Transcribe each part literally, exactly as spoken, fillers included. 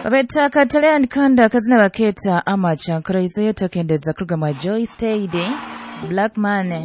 Babeta katale andikanda kazina baketa amacha nkoraize yotokendeza kurugama Joy Stayde Black Man.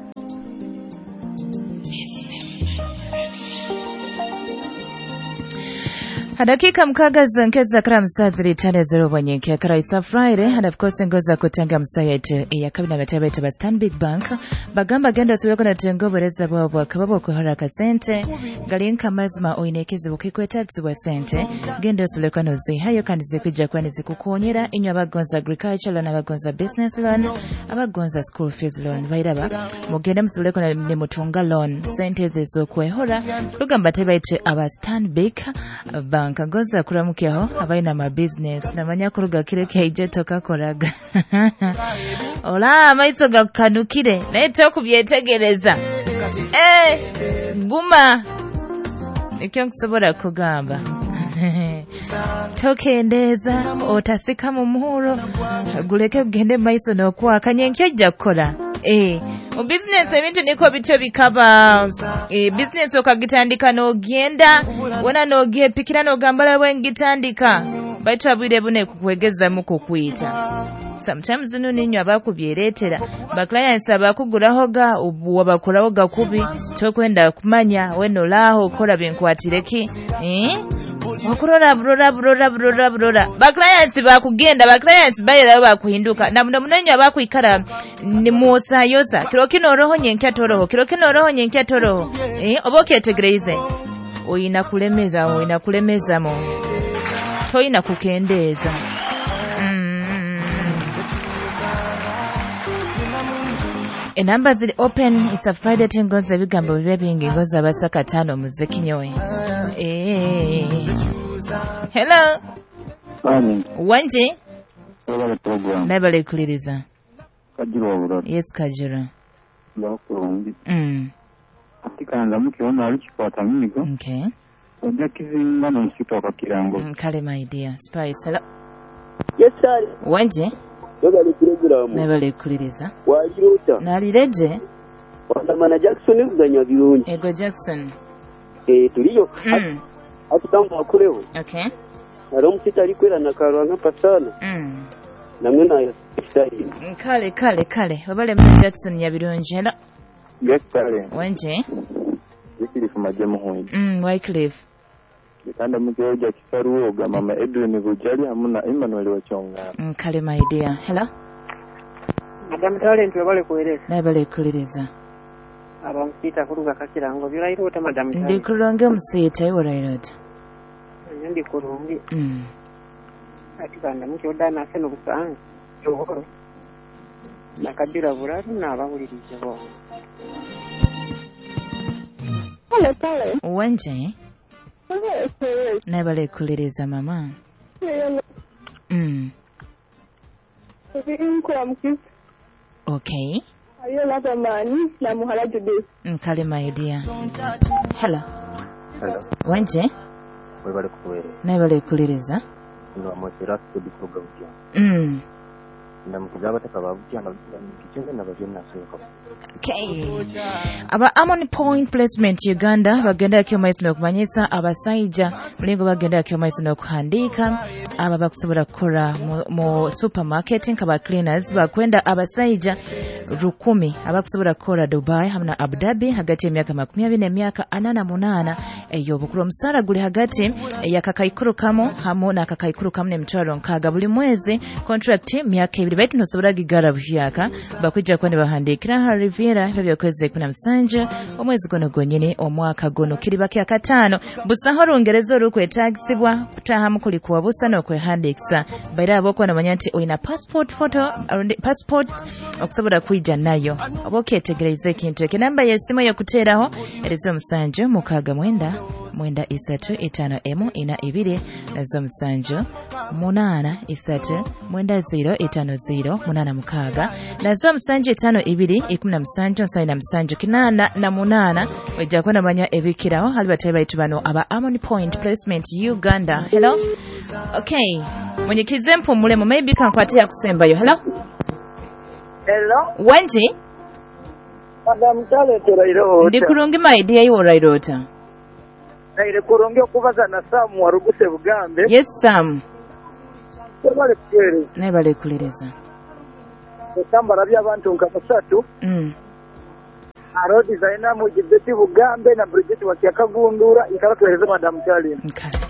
Hadakika mkaga zonkeza kara msaziri tane zero wanyenkia kara it's a Friday and of course ngoza kutanga msayete ya kabina gataba ita Stanbic Bank bagamba genda tuweko na tengo bereza bwabwa kababo kuharaka sente galinka mazima oinekeze bukikwetazi wa sente genda tuleka nozi hayo kandi zikujja kwani zikukonyera inyo abagonza agriculture loan abagonza business loan abagonza school fees loan bairaba mugenda msuleko na nemutunga loan sente zezo kwehora lugamba teba ite aba Stanbic Bank Kangoza kuramukiaho abaina ma business namanya kuruga kire kyaije toka koraga ola maiso gakanukire neto kubyetegereza eh guma nikyo nkusobora kugamba tokendeza otasika mu muhuro guleke kugende maiso nokwa kanyenkyo jakkola eh mu business ebintu niko bityo bikaba eh business okagitandika no genda wona no gepikira no gambala wengitandika baitwabire bune kukwegeza muko kuita sometimes no ninyo abakubyeretera ba clients abakuguraho ga ubu bakuraho ga kubi tokwenda kumanya weno laho kola binkwatireki eh wakurora burora burora burora burora ba clients bakugenda ba clients bayera bakuhinduka namuno munenyo abakuikara ni musa yosa kiro kino roho nyenkya toroho kiro kino roho nyenkya toroho eh oboketegreize oyina kulemeza oyina kulemeza mo toyina kukendeza mm. E numbers is open. It's a Friday tingoza bigambo bibingi ngoza basaka tano muziki nyowe eh hello Ani wanje wala program nabale kuliriza kajiro wabura yes kajiro bakurundi mm atikanda mukiona alikikwata migo okay ojja kizinga no nsitoka kirango mm, kale my dear spice hello yes sir wanje nabale program nabale kuliriza wajirota nalireje wandamana Jackson kuganya birungi ego Jackson eh tuliyo mm atutamba akuleho okay aro msita alikwera nakarwanga pasana mm namwe nayo style kale kale kale wabale mu Jackson ya birungi hello yes kale wanje ikiri fumaje muhoyi mm Wycliffe kandi mujoja kisaruoga mama Edwin Bujali hamuna Emmanuel Wachonga mm kale my dear hello Madam Talent wabale kueleza nabale kuliriza abamsita kuruga kakirango birairota Madam Talent ndi kuronge musita iworairota ndi kurungi mm atikanda mukyoddana seno kusanga yohoro nakadira burari nabawulirize bo Hello, Tale. wanje Hello, nabale kuliriza mama mm okay Ayo laba mani na muhala jude. nkale my dear hello hello wanje webale kuwere nabale kuliriza no amosera kudi program ya mm ndamukizaba takabavuti ana kichenge nabagenda soka okay aba Amon Point Placement Uganda bagenda kyo maisino okumanyisa abasaija mulingo bagenda kyo maisino okuhandika aba bakusobola kukora mu, mu supermarket nkaba cleaners bakwenda abasaija rukumi abakusobola kukora Dubai hamna Abu Dhabi hagati y'emyaka makumi abiri n'emyaka ana na munana eyo bukuru musara guli hagati ya kakaikuru kamo hamu na kakaikuru kamo n'emitwalo nkaaga buli mwezi contract myaka ebiri baitu nosobola gigara buhyaka bakwijja kwani bahandikira ha Riviera byo kwezi kuna msanje omwezi gono gonyene omwaka gono kiriba kya katano busaho rungerezo rukwetagisibwa kutaha mukuli kuwa busa no kwehandikisa baira aboko na manyanti oina passport photo passport okusobola kuija nayo oboketegereza ekintu ekinamba yesimu yakuteraho erizo msanje mukaga mwenda mwenda isatu etano emu ina ibiri nazo msanje munana isatu mwenda zero etano zero munana mukaga nazo msanje etano ibiri ikumi na msanje nsai na msanje kinana na munana wejja kwena manya ebikiraho hali bateba itubano aba Amon Point Placement Uganda hello okay mwenye kizempo mulemo maybe kankwati ya kusemba yo hello hello wanje Madam Talent rairo ndi kulungi my dear you rairota naire kuronge okubaza na Samu waruguse Bugambe. Yes Sam. Sebale kwere. Nebale kulereza. Ekambala by'abantu nka basatu. Mm. Aro designer mu Jibeti Bugambe na Bridget Wakiakagundura ikaba tueleze Madam Charlie. Okay.